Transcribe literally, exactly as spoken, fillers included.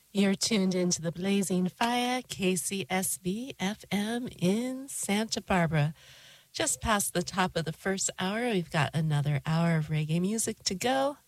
You're tuned into the Blazing Fire, K C S B F M in Santa Barbara. Just past the top of the first hour, we've got another hour of reggae music to go.